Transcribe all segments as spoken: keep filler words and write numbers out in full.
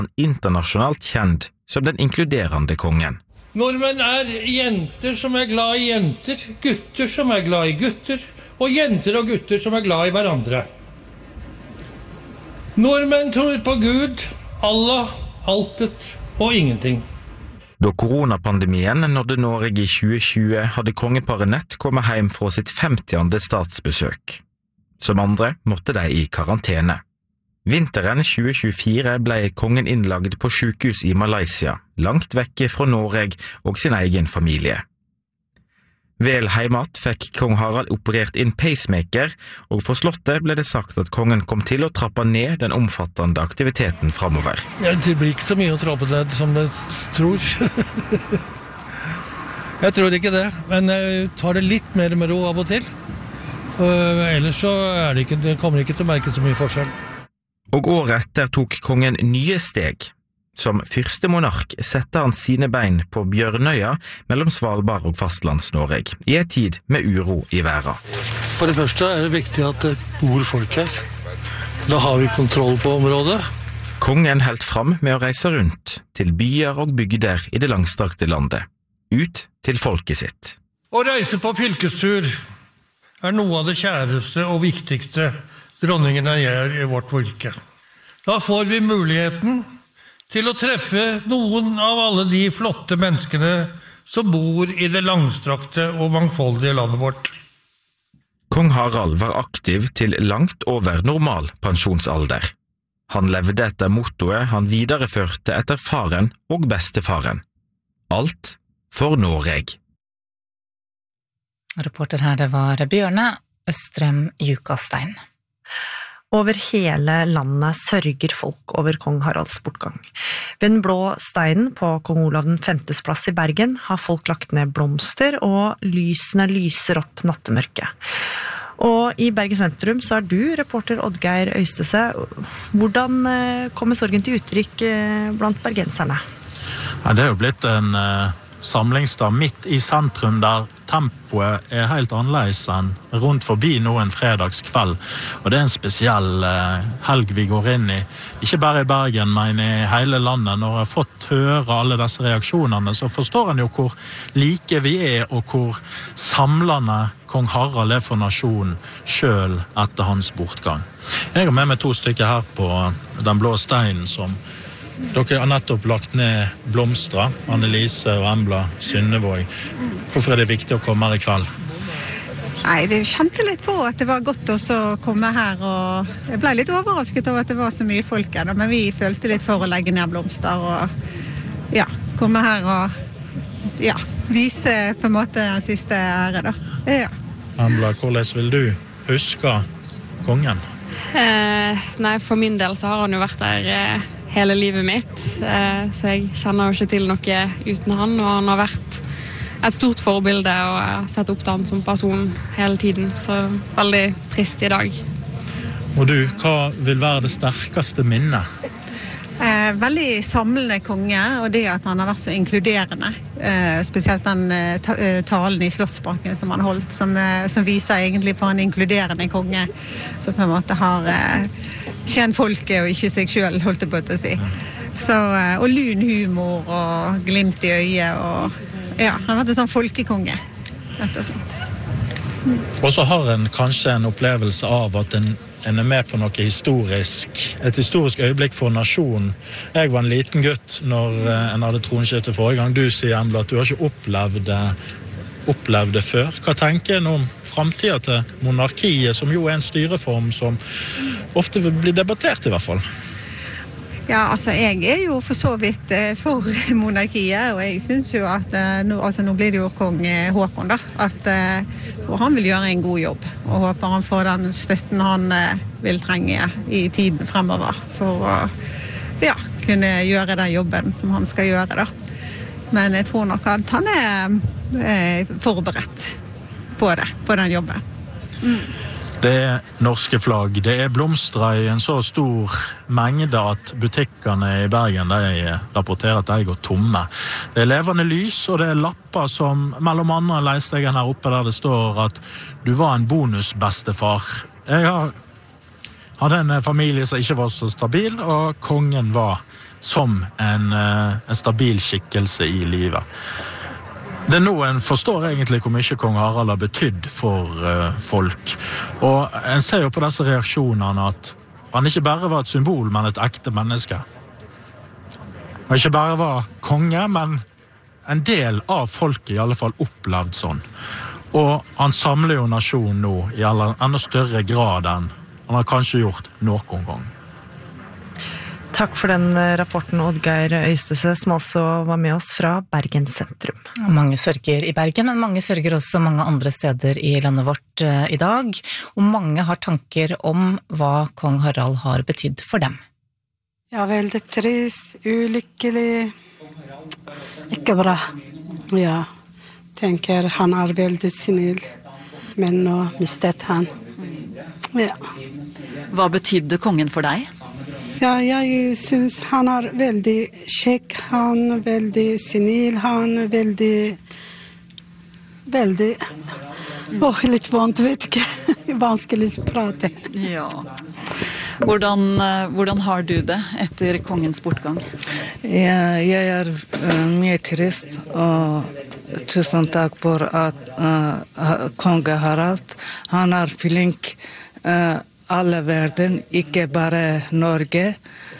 Internasjonalt kjent som den inkluderende kongen. Nordmenn er jenter som er glad i jenter, gutter som er glad i gutter, og jenter og gutter som er glad i hverandre. Nordmenn tror på Gud, Allah, altet og ingenting. Da koronapandemien nådde Norge i tjue tjue, hadde kongeparet nett kommet hjem fra sitt femtiende statsbesøk. Som andre måtte de i karantene. Vinteren tjue tjuefire ble kongen innlagt på sykehus i Malaysia, langt vekke fra Norge og sin egen familie. Vel heimat fikk kong Harald operert inn pacemaker, og for slottet ble det sagt at kongen kom til å trappe ned den omfattende aktiviteten fremover. Ja, det blir ikke så mye å trappe ned som jeg tror. Jeg tror ikke det, men jeg tar det litt mer med ro av og til. Og ellers så er det ikke, det kommer ikke til å merke så mye forskjell. Og året etter tok kongen nye steg. Som første monark sette han sine bein på Bjørnøya mellom Svalbard og fastlands-Norge, i en tid med uro i verden. For det første er det viktig at det bor folk her. Da har vi kontroll på området. Kongen helt fram med å reise rundt til byer og bygder i det langstrakte landet, ut til folket sitt. Å reise på fylkestur er noe av det kjæreste og viktigste dronningene gjør i vårt fylke. Da får vi muligheten til å treffe noen av alle de flotte menneskene som bor i det langstrakte og mangfoldige landet vårt. Kong Harald var aktiv til langt over normal pensjonsalder. Han levde etter mottoet han videreførte etter faren og bestefaren. Alt for Norge. Reporter her, det var Bjørne Østrem Jukastein. Over hele landet sørger folk over kong Haralds bortgang. Ved den blå steinen på kong Olav den femtes plass i Bergen har folk lagt ned blomster, og lysene lyser opp nattemørket. Og i Bergen sentrum så er du, reporter Oddgeir Øystese. Hvordan kommer sorgen til uttrykk blant bergenserne? Ja, det er jo blitt en uh, samlingsdag midt i sentrum der tempoet er helt annerledes enn rundt forbi nå en fredagskveld. Og det er en spesiell uh, helg vi går inn i. Ikke bare i Bergen, men i hele landet. Når jeg har fått høre alle disse reaksjonene, så forstår en jo hvor like vi er, og hvor samlende kong Harald er for nasjonen selv etter hans bortgang. Jeg har med meg to stykker her på den blå steinen som dere har nettopp lagt ned blomstre, Annelise og Embla Synnevåg. Hvorfor er det viktig å komme her i kveld? Nei, det kjente litt på at det var godt også å komme her, og jeg ble litt overrasket over at det var så mye folk her, men vi følte litt for å legge ned blomster og ja, komme her og ja, vise på en måte den siste ære da. Ja. Embla, hvordan vil du huske kongen? Eh, nei, for min del så har han jo vært der eh, hele livet mitt, eh, så jeg kjenner jo ikke til noe uten han, og han har vært et stort forbilde og jeg har sett opp til han som person hele tiden, så veldig trist i dag. Og du, hva vil være det sterkeste minnet? Eh, veldig samlende konge, og det at han har vært så inkluderende. Eh, spesielt den eh, ta talen i Slottsparken som han holdt, som, eh, som viser egentlig for en inkluderende konge, som på en måte har eh, kjent folket og ikke seg selv, holdt det på å si. Så, eh, og lun humor og glimt i øyet, og ja, han har vært en sånn folkekonge, rett og slett. Mm. Og så har en kanskje en opplevelse av at en En er med på noe historisk, et historisk øyeblikk for nasjonen. Jeg var en liten gutt når en hadde tronskifte forrige gang. Du sier, Embla, at du har ikke opplevd det, opplevd det før. Hva tenker en om fremtiden til monarkiet, som jo er en styreform som ofte blir debattert i hvert fall? Ja, altså jeg er jo for så vidt for monarkiet, og jeg synes jo at nå, altså, nå blir det jo kong Håkon da, at og han vil gjøre en god jobb, og håper han får den støtten han vil trenge i tiden fremover for å ja, kunne gjøre den jobben som han skal gjøre da. Men jeg tror nok at han er, er forberedt på det, på den jobben. Mm. Det er norske flagg, det er blomstre i en så stor mengde at butikkene i Bergen de rapporterer at de går tomme. Det er levende lys, og det er lapper som mellom andre leser jeg her oppe der det står at du var en bonusbestefar. Jeg har, hadde en familie som ikke var så stabil, og kongen var som en, en stabil skikkelse i livet. Det er nå en forstår egentlig hvor mye kong Harald har betydd for uh, folk. Og en ser jo på disse reaksjonene at han ikke bare var et symbol, men et ekte menneske. Han ikke bare var konge, men en del av folket i alle fall opplevd sånn. Og han samler jo nasjonen nå i enda større grad enn han har kanskje gjort noen gang. Takk for den rapporten, Oddgeir Øystese, som altså var med oss fra Bergen sentrum. Mange sørger i Bergen, men mange sørger også mange andre steder i landet vårt i dag, og mange har tanker om hva kong Harald har betydd for dem. Ja, veldig trist, ulykkelig, ikke bra. Ja, tenker han er veldig snill, men nå mistet han. Ja. Hva betydde kongen for deg? Ja, jeg synes han er veldig kjekk, han er veldig snill, han er veldig, veldig, åh, litt vondt, vet ikke, vanskelig å prate. Ja. Hvordan, hvordan har du det etter kongens bortgang? Ja, jeg er uh, mye trist, og tusen takk for at uh, konge Harald, han er flink, uh, alle verden, ikke bare Norge.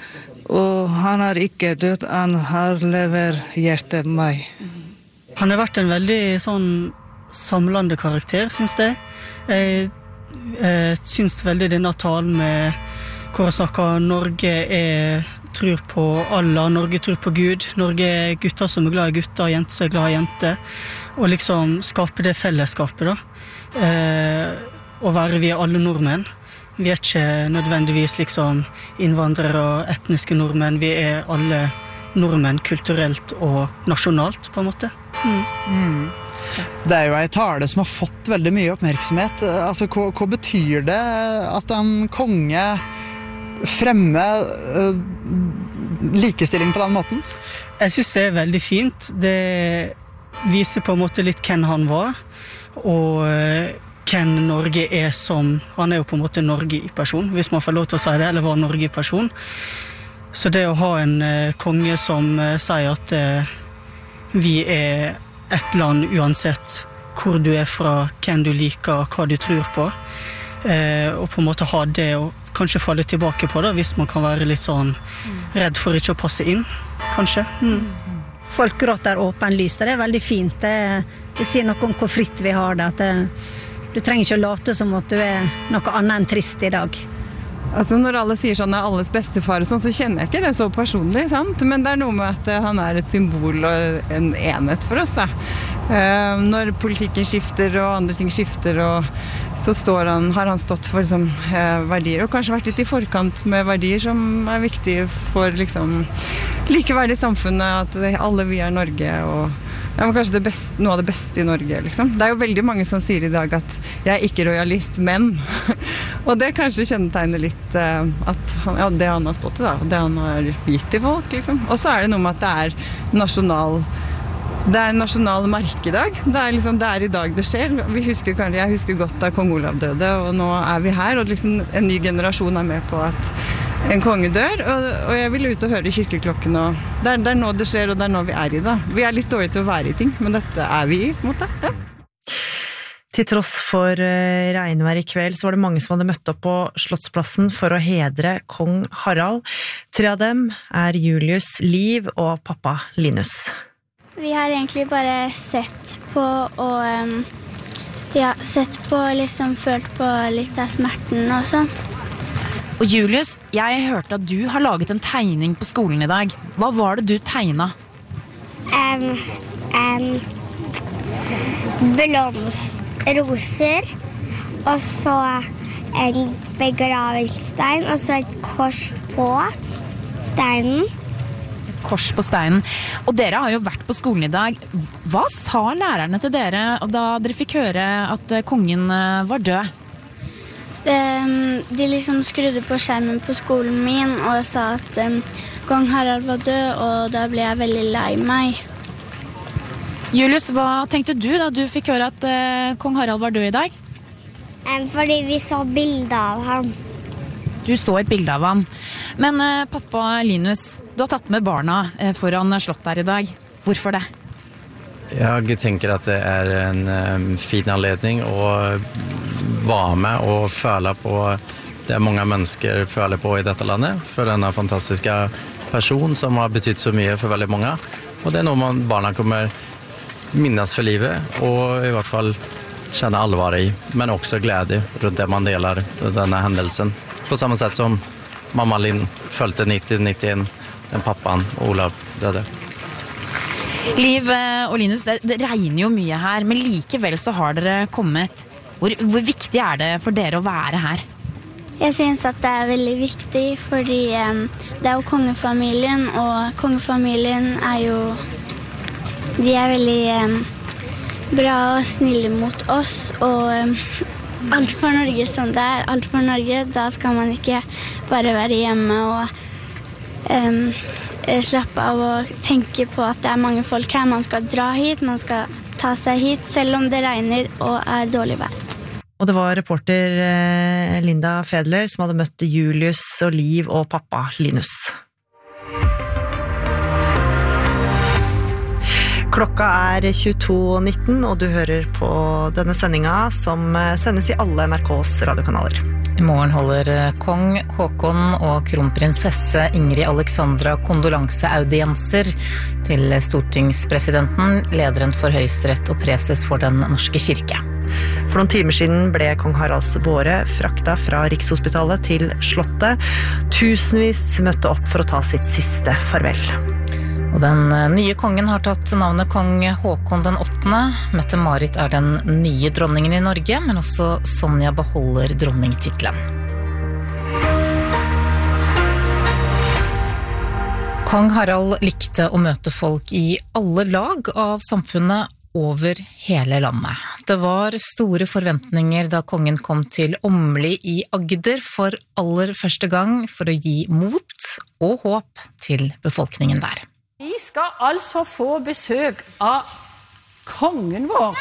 Og han har ikke død, han har lever hjertet meg. Han har vært en veldig sånn samlende karakter, synes jeg. Jeg, jeg synes veldig denne talen med hvor han snakker Norge er, tror på Allah, Norge tror på Gud. Norge er gutter som er glad i gutter, jenter som er glad i jenter. Og liksom skape det fellesskapet da. Eh, og være vi alle nordmenn. Vi er ikke nødvendigvis liksom innvandrere og etniske nordmenn, vi er alle nordmenn kulturelt og nasjonalt på en måte. Mm. Mm. Det er jo en tale som har fått veldig mye oppmerksomhet. Altså, hva, hva betyr det at en konge fremmer uh, likestilling på den måten? Jeg synes det er veldig fint. Det viser på en måte litt hvem han var, og hvem Norge er som, han er jo på en måte Norge i person, hvis man får lov til å si det, eller var Norge i person. Så det å ha en uh, konge som uh, sier at uh, vi er et land uansett hvor du er fra, hvem du liker, hva du tror på, uh, og på en måte ha det og kanskje falle tilbake på det, hvis man kan være litt sånn redd for ikke å passe inn, kanskje. Mm. Folk gråter åpenlyst, og det er veldig fint. Det, det sier noe om hvor fritt vi har det, at det, du trenger ikke å late som at du er noe annet enn trist i dag. Altså når alle sier sånn er alles bestefar og sånn, så kjenner jeg ikke det så personlig, sant? Men det er noe med at han er et symbol og en enhet for oss da. Uh, når politikken skifter og andre ting skifter, og så står han, har han stått for liksom, uh, verdier, og kanskje vært litt i forkant med verdier som er viktige for liksom, likeverdig samfunnet, at alle vi er Norge, og ja, men kanskje det beste, noe av det beste i Norge, liksom. Det er jo veldig mange som sier i dag at jeg er ikke royalist, men og det kanskje kjennetegner litt uh, at han, ja, det han har stått i da, og det han har gitt til folk, liksom. Og så er det noe med at det er nasjonal det er en nasjonal merkedag. Det er, liksom, det er i dag det skjer. Vi husker, kanskje, jeg husker godt da kong Olav døde, og nå er vi her, og liksom en ny generasjon er med på at en konge dør, og, og jeg vil ut og høre kirkeklokken, og det er, det er nå det skjer, og det er nå vi er i det. Vi er litt dårlige til å være i ting, men dette er vi i, på en måte. Ja. Til tross for regnvær i kveld, så var det mange som hadde møtt opp på Slottsplassen for å hedre kong Harald. Tre av dem er Julius, Liv og pappa Linus. Vi har egentlig bare sett på og um, ja, sett på, liksom følt på litt av smerten og sånn. Og Julius, jeg hørte at du har laget en tegning på skolen i dag. Hva var det du tegnet? Um, um, blomst, roser, og så en begravingsstein, og så et kors på steinen. Kors på steinen. Og dere har jo vært på skolen i dag. Hva sa lærerne til dere da dere fikk høre at kongen var død? De, de liksom skrudde på skjermen på skolen min og sa at um, kong Harald var død, og da ble jeg veldig lei meg. Julius, hva tenkte du da du fikk høre at uh, kong Harald var død i dag? Um, fordi vi så bilder av ham. Du så et bilde av han. Men eh, pappa Linus, du har tatt med barna eh, foran slottet her i dag. Hvorfor det? Jeg tenker at det er en um, fin anledning å være med og føle på det mange mennesker føler på i dette landet, for denne fantastiske person som har betydd så mye for veldig mange. Og det er noe man, barna kommer minnes for livet, og i hvert fall kjenne alvor i, men også glede rundt det man deler denne hendelsen. På samme sett som mamma Linn følte nitti nittien, den pappaen Olav døde. Liv og Linus, det, det regner jo mye her, men likevel så har dere kommet. Hvor, hvor viktig er det for dere å være her? Jeg synes at det er veldig viktig, fordi um, det er jo kongefamilien, og kongefamilien er jo, de er veldig um, bra og snille mot oss, og um, alt for Norge som det er, alt for Norge, da skal man ikke bare være hjemme og um, slappe av og tenke på at det er mange folk her. Man skal dra hit, man skal ta seg hit, selv om det regner og er dårlig vær. Og det var reporter Linda Fedler som hadde møtt Julius og Liv og pappa Linus. Klokka er tjueto nitten, og du hører på denne sendinga som sendes i alle N R K's radiokanaler. I morgen holder kong Håkon og kronprinsesse Ingrid Alexandra kondolanseaudienser til stortingspresidenten, lederen for Høyesterett og preses for Den norske kirke. For noen timer siden ble kong Haralds båre frakta fra Rikshospitalet til Slottet. Tusenvis møtte opp for å ta sitt siste farvel. Og den nye kongen har tatt navnet kong Håkon den åttende. Mette-Marit er den nye dronningen i Norge, men også Sonja beholder dronningtitlen. Kong Harald likte å møte folk i alle lag av samfunnet over hele landet. Det var store forventninger da kongen kom til Åmli i Agder for aller første gang for å gi mot og håp til befolkningen der. Vi skal altså få besøk av kongen vår.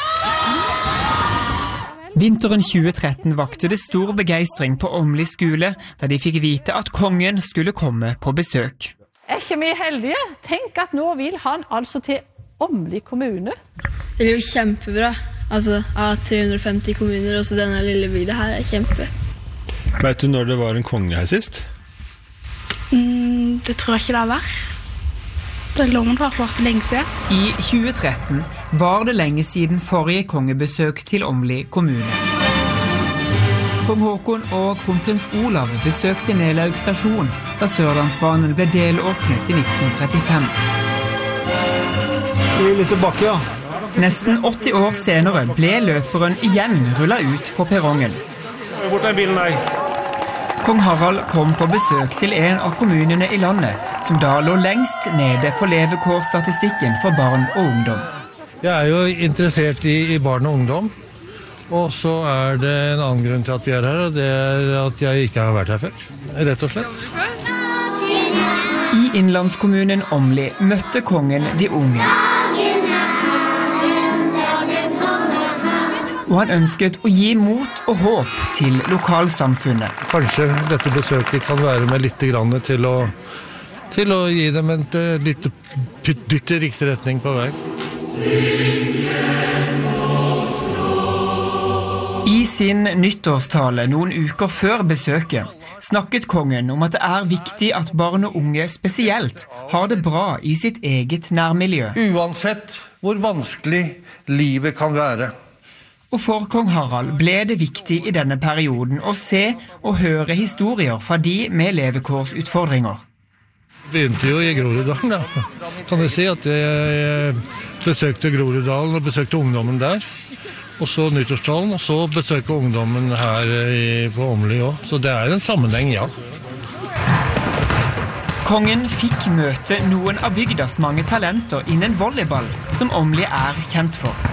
Vinteren tjue tretten vakte det stor begeistring på Åmli skole, da de fikk vite at kongen skulle komme på besøk. Er ikke vi heldige? Tenk at nå vil han altså til Åmli kommune. Det blir jo kjempebra. Altså, av tre hundre og femti kommuner, også denne lille bygda her er kjempe. Vet du når det var en konge her sist? Mm, det tror jeg ikke det har vært. Det er loven har vært lenge siden. I tjue tretten var det lenge siden forrige kongebesøk til Åmli kommune. Kong Håkon og kronprins Olav besøkte Nelaug stasjon, da Sørlandsbanen ble delåpnet i nitten trettifem. Skal vi litt tilbake, ja? Nesten åtti år senere ble løperen igjen rullet ut på perrongen. Bort den bilen der. Kong Harald kom på besøk til en av kommunene i landet, som da lå lengst nede på levekårsstatistikken for barn og ungdom. Jeg er jo interessert i, i barn og ungdom, og så er det en annen grunn til at vi er her, og det er at jeg ikke har vært her før, rett og slett. I innlandskommunen Åmli møtte kongen de unge. Og han ønsket å gi mot og håp til lokalsamfunnet. Kanskje dette besøket kan være med litt grann til å, til å gi dem en litt dytt i riktig retning på vei. I sin nyttårstale noen uker før besøket snakket kongen om at det er viktig at barn og unge spesielt har det bra i sitt eget nærmiljø. Uansett hvor vanskelig livet kan være. Og for kong Harald ble det viktig i denne perioden å se og høre historier fra de med levekårsutfordringer. Det begynte jo i Groruddalen, da. Kan jeg si at jeg besøkte Groruddalen og besøkte ungdommen der. Og så nyttårstalen, og så besøkte ungdommen her i, på Åmli også. Så det er en sammenheng, ja. Kongen fikk møte noen av bygdas mange talenter innen volleyball, som Åmli er kjent for.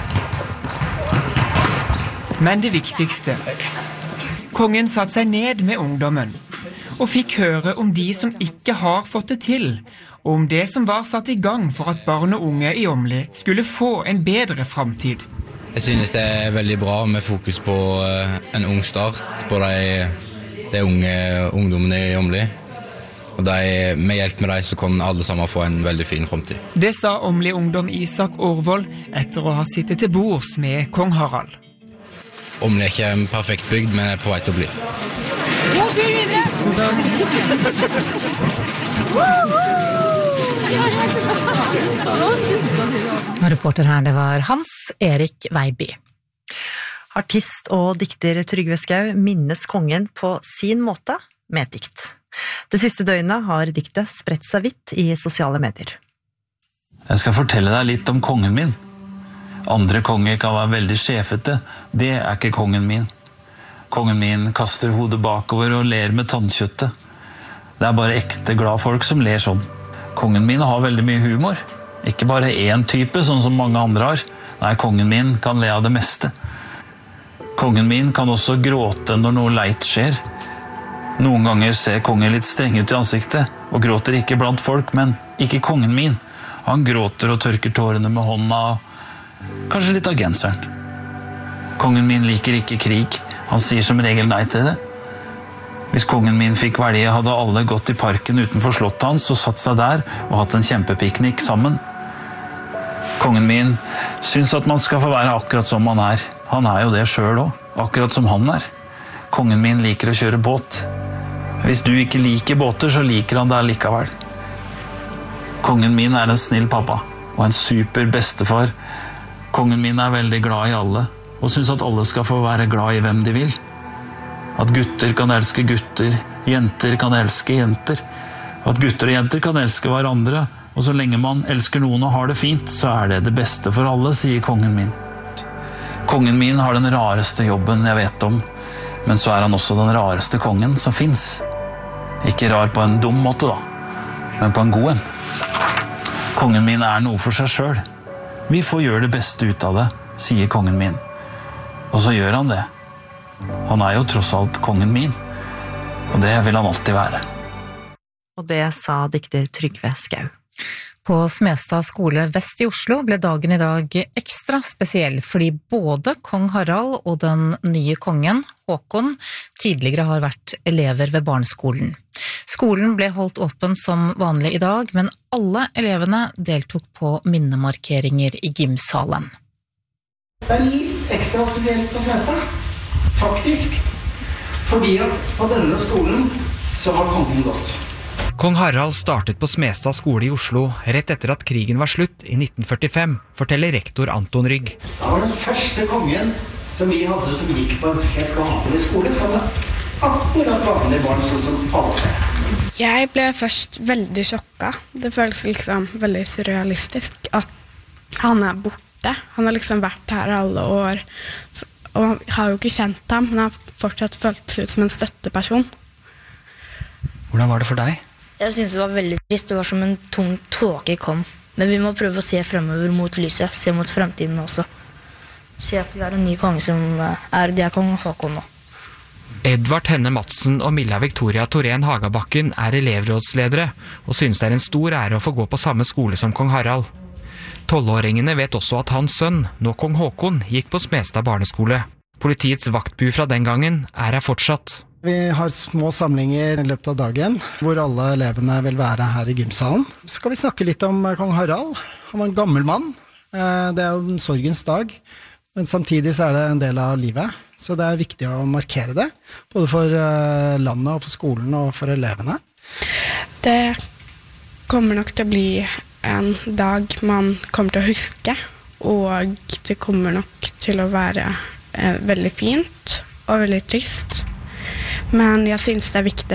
Men det viktigste, kongen satt seg ned med ungdommen, og fikk høre om de som ikke har fått det til, og om det som var satt i gang for at barn og unge i Åmli skulle få en bedre fremtid. Jeg synes det er veldig bra med fokus på en ung start på de de unge ungdommene i Åmli. Og de, med hjelp med dem så kan alle sammen få en veldig fin fremtid. Det sa Åmli ungdom Isak Aarvold etter å ha sittet til bords med kong Harald. Åmli er ikke en perfekt bygd, men er på vei til å bli. Reporter her, det var Hans Erik Veiby. Artist og dikter Trygve Skau minnes kongen på sin måte med et dikt. Det siste døgnet har diktet spredt seg vidt i sosiale medier. Jeg skal fortelle deg litt om kongen min. Andre konger kan være veldig sjefete. Det er ikke kongen min. Kongen min kaster hodet bakover og ler med tannkjøttet. Det er bare ekte glad folk som ler sånn. Kongen min har veldig mye humor. Ikke bare én type, sånn som mange andre har. Nei, kongen min kan le av det meste. Kongen min kan også gråte når noe leit skjer. Noen ganger ser kongen litt streng ut i ansiktet, og gråter ikke blant folk, men ikke kongen min. Han gråter og tørker tårene med hånda, kanskje litt av genseren. Kongen min liker ikke krig. Han sier som regel nei til det. Hvis kongen min fikk velge, hadde alle gått i parken utenfor slottet hans og satt seg der og hatt en kjempepiknik sammen. Kongen min syns at man skal få være akkurat som han er. Han er jo det selv også, akkurat som han er. Kongen min liker å kjøre båt. Hvis du ikke liker båter, så liker han det likevel. Kongen min er en snill pappa og en super bestefar. Kongen min er veldig glad i alle og synes at alle skal få være glad i hvem de vil. At gutter kan elske gutter, jenter kan elske jenter. At gutter og jenter kan elske hverandre, og så lenge man elsker noen og har det fint, så er det det beste for alle, sier kongen min. Kongen min har den rareste jobben jeg vet om, men så er han også den rareste kongen som finnes. Ikke rar på en dum måte da, men på en god en. Kongen min er noe for seg selv. Vi får gjøre det beste ut av det, sier kongen min. Og så gjør han det. Han er jo tross alt kongen min, og det vil han alltid være. Og det sa dikter Trygve Skau. På Smestad skole vest i Oslo ble dagen i dag ekstra spesiell, fordi både kong Harald og den nye kongen, Håkon, tidligere har vært elever ved barneskolen. Skolen ble holdt åpen som vanlig i dag, men alle elevene deltok på minnemarkeringer i gymsalen. Det er litt ekstra spesielt på Smestad, faktisk, fordi at på denne skolen så har kongen gått. Kong Harald startet på Smestad skole i Oslo rett etter at krigen var slutt i nitten førtifem, forteller rektor Anton Rygg. Da var den første kongen som vi hadde som gikk på en helt vanlig skole, som var akkurat vanlige barn, sånn som alle. Jeg ble først veldig sjokket. Det føles liksom veldig surrealistisk at han er borte. Han har liksom vært her alle år, og har jo ikke kjent ham, men har fortsatt følt ut som en støtteperson. Hvordan var det for deg? Jeg synes det var veldig trist. Det var som en tung tåke kom. Men vi må prøve å se fremover mot lyset, se mot fremtiden også. Se at vi har en ny konge som er, det er kong Håkon nå. Edvard Henne Madsen og Milla Victoria Torén Hagabakken er elevrådsledere, og synes det er en stor ære å få gå på samme skole som kong Harald. Tolvåringene vet også at hans sønn, nå kong Håkon, gikk på Smestad barneskole. Politiets vaktbu fra den gangen er her fortsatt. Vi har små samlinger i løpet av dagen, hvor alle elevene vil være her i gymsalen. Så skal vi snakke litt om kong Harald. Han var en gammel mann. Det er jo en sorgens dag, men samtidig så er det en del av livet. Så det er viktig å markere det, både for landet og for skolen og for elevene. Det kommer nok til å bli en dag man kommer til å huske, og det kommer nok til å være veldig fint og veldig trist. Men jeg synes det er viktig.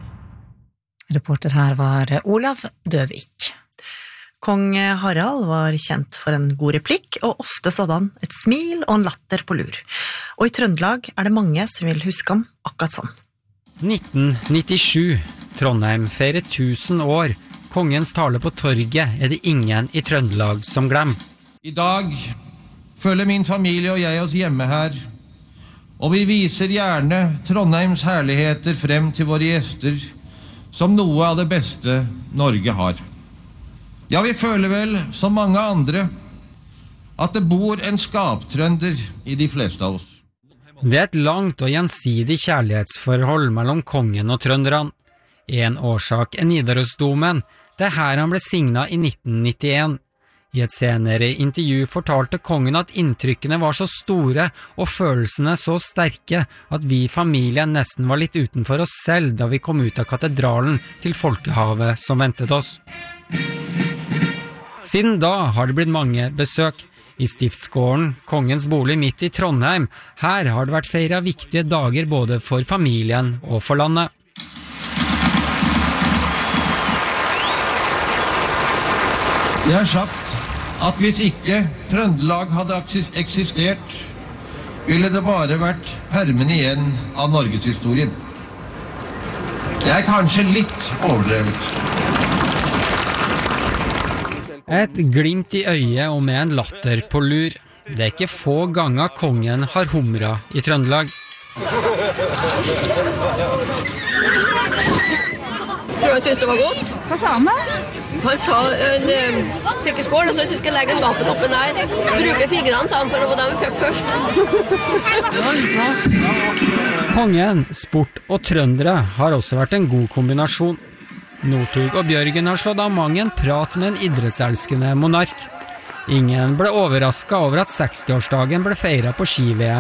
Reporter her var Olav Døvik. Kong Harald var kjent for en god replikk, og ofte så hadde han et smil og en latter på lur. Og i Trøndelag er det mange som vil huske ham akkurat sånn. nitten nittisju. Trondheim feirer tusen år. Kongens tale på torget er det ingen i Trøndelag som glemmer. I dag føler min familie og jeg oss hjemme her, og vi viser gjerne Trondheims herligheter frem til våre gjester som noe av det beste Norge har. Ja, vi føler vel, som mange andre, at det bor en skaptrønder i de fleste av oss. Det er et langt og gjensidig kjærlighetsforhold mellom kongen og trønderne. En årsak er Nidarosdomen, det er her han ble signet i nitten nittien. I et senere intervju fortalte kongen at inntrykkene var så store og følelsene så sterke at vi i familien nesten var litt utenfor oss selv da vi kom ut av katedralen til folkehavet som ventet oss. Siden da har det blitt mange besøk. I Stiftsgården, kongens bolig midt i Trondheim, her har det vært feiret viktige dager både for familien og for landet. Jeg har sagt at hvis ikke Trøndelag hadde eksistert, ville det bare vært permen igjen av Norgeshistorien. Det er kanskje litt overdrevet. Et glimt i øyet og med en latter på lur. Det er ikke få ganger kongen har humret i Trøndelag. Tror han synes det var godt. Hva sa han da? Han sa en uh, fikk i skål, og så synes jeg legge en gaffel opp der. Bruke fingrene, sa han, for det var dem vi fikk først. Kongen, sport og trøndere har også vært en god kombinasjon. Northug og Bjørgen har slått av mang en prat med en idrettselskende monark. Ingen ble overrasket over at sekstiårsdagen ble feiret på ski-V M